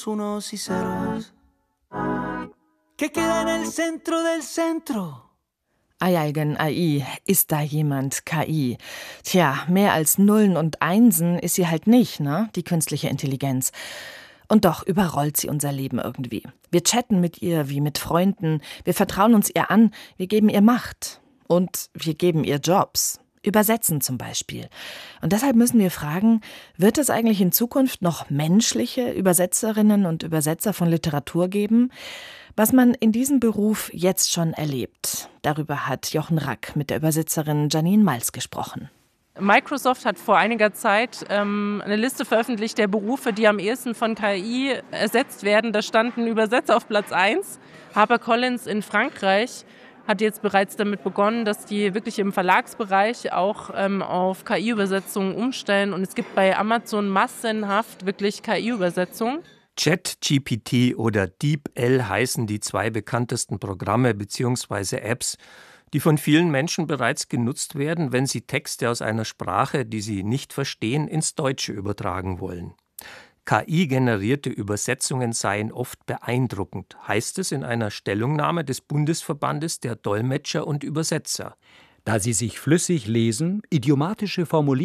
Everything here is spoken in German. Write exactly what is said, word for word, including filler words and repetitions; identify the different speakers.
Speaker 1: somos unos y ceros que queda en el centro del centro.
Speaker 2: Eigen A I, ist da jemand K I? Tja, mehr als Nullen und Einsen ist sie halt nicht, ne? Die künstliche Intelligenz. Und doch überrollt sie unser Leben irgendwie. Wir chatten mit ihr wie mit Freunden, wir vertrauen uns ihr an, wir geben ihr Macht. Und wir geben ihr Jobs. Übersetzen zum Beispiel. Und deshalb müssen wir fragen, wird es eigentlich in Zukunft noch menschliche Übersetzerinnen und Übersetzer von Literatur geben? Was man in diesem Beruf jetzt schon erlebt. Darüber hat Jochen Rack mit der Übersetzerin Janine Malz gesprochen.
Speaker 3: Microsoft hat vor einiger Zeit ähm, eine Liste veröffentlicht der Berufe, die am ehesten von K I ersetzt werden. Da standen Übersetzer auf Platz eins. HarperCollins in Frankreich hat jetzt bereits damit begonnen, dass die wirklich im Verlagsbereich auch ähm, auf K I-Übersetzungen umstellen. Und es gibt bei Amazon massenhaft wirklich K I-Übersetzungen.
Speaker 4: ChatGPT oder DeepL heißen die zwei bekanntesten Programme bzw. Apps, die von vielen Menschen bereits genutzt werden, wenn sie Texte aus einer Sprache, die sie nicht verstehen, ins Deutsche übertragen wollen. K I-generierte Übersetzungen seien oft beeindruckend, heißt es in einer Stellungnahme des Bundesverbandes der Dolmetscher und Übersetzer.
Speaker 5: Da sie sich flüssig lesen, idiomatische Formulierungen